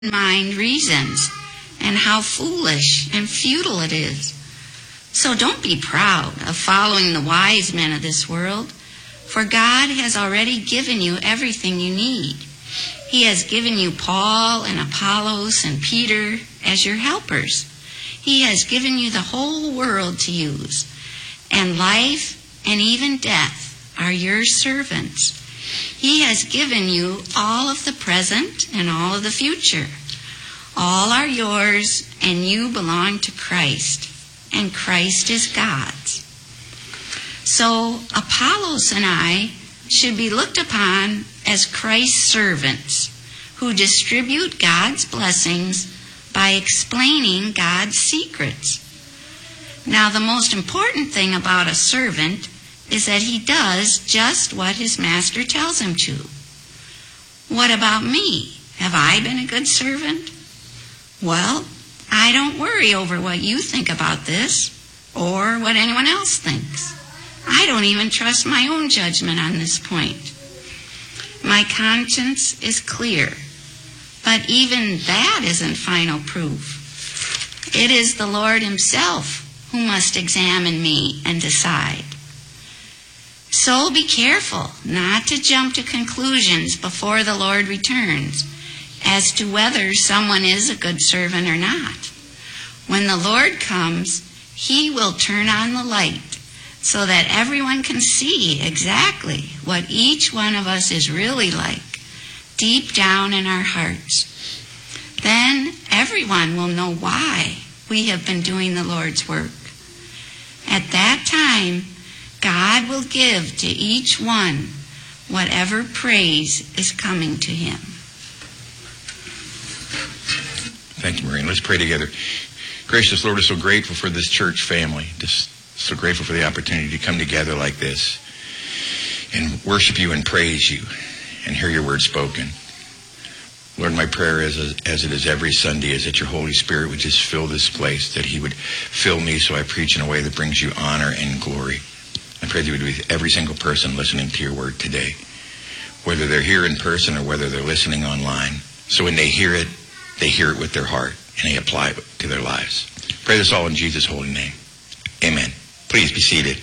mind reasons and how foolish and futile it is. So don't be proud of following the wise men of this world, for God has already given you everything you need. He has given you Paul and Apollos and Peter as your helpers. He has given you the whole world to use, and life and even death are your servants. He has given you all of the present and all of the future. All are yours, and you belong to Christ, and Christ is God's. So Apollos and I should be looked upon as Christ's servants who distribute God's blessings by explaining God's secrets. Now, the most important thing about a servant is that he does just what his master tells him to. What about me? Have I been a good servant? Well, I don't worry over what you think about this or what anyone else thinks. I don't even trust my own judgment on this point. My conscience is clear, but even that isn't final proof. It is the Lord himself who must examine me and decide. So be careful not to jump to conclusions before the Lord returns as to whether someone is a good servant or not. When the Lord comes, he will turn on the light so that everyone can see exactly what each one of us is really like, deep down in our hearts. Then everyone will know why we have been doing the Lord's work. At that time, God will give to each one whatever praise is coming to him. Thank you, Maureen. Let's pray together. Gracious Lord, we're so grateful for this church family. Just so grateful for the opportunity to come together like this and worship you and praise you and hear your word spoken. Lord, my prayer is, as it is every Sunday, is that your Holy Spirit would just fill this place, that he would fill me so I preach in a way that brings you honor and glory. I pray that you would be with every single person listening to your word today, whether they're here in person or whether they're listening online. So when they hear it with their heart and they apply it to their lives. Pray this all in Jesus' holy name. Amen. Please be seated.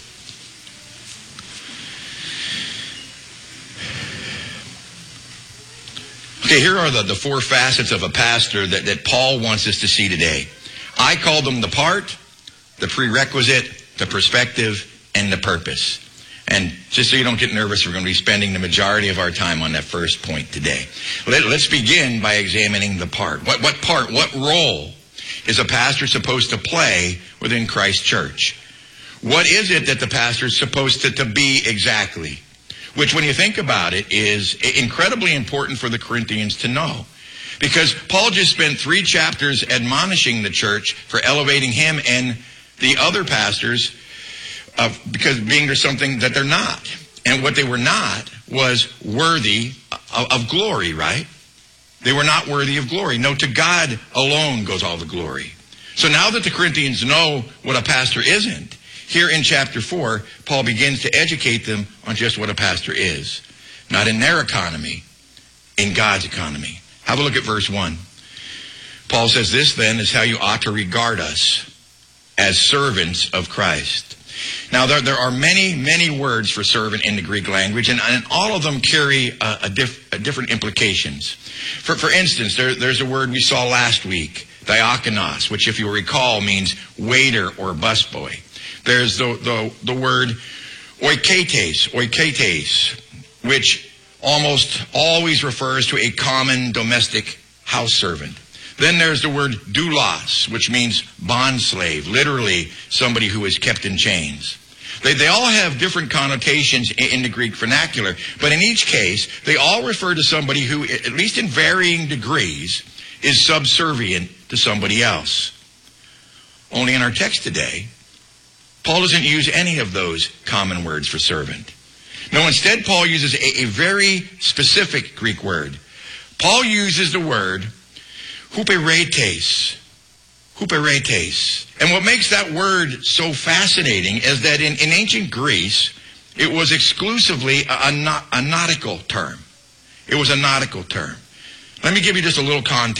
Okay, here are the four facets of a pastor that Paul wants us to see today. I call them the part, the prerequisite, the perspective, and the purpose. And just so you don't get nervous, we're going to be spending the majority of our time on that first point today. Let's begin by examining the part. What part, what role is a pastor supposed to play within Christ's church? What is it that the pastor is supposed to be exactly? Which, when you think about it, is incredibly important for the Corinthians to know. Because Paul just spent 3 chapters admonishing the church for elevating him and the other pastors because being there's something that they're not. And what they were not was worthy of glory, right? They were not worthy of glory. No, to God alone goes all the glory. So now that the Corinthians know what a pastor isn't, here in chapter 4, Paul begins to educate them on just what a pastor is. Not in their economy, in God's economy. Have a look at verse 1. Paul says, "This then is how you ought to regard us as servants of Christ." Now, there are many, many words for servant in the Greek language, and all of them carry different implications. For instance, there's a word we saw last week, diakonos, which, if you recall, means waiter or busboy. There's the word oiketes, which almost always refers to a common domestic house servant. Then there's the word doulos, which means bondslave, literally somebody who is kept in chains. They all have different connotations in the Greek vernacular, but in each case, they all refer to somebody who, at least in varying degrees, is subservient to somebody else. Only in our text today, Paul doesn't use any of those common words for servant. No, instead, Paul uses a very specific Greek word. Paul uses the word huperetes. Huperetes. And what makes that word so fascinating is that in ancient Greece, it was exclusively a nautical term. It was a nautical term. Let me give you just a little context.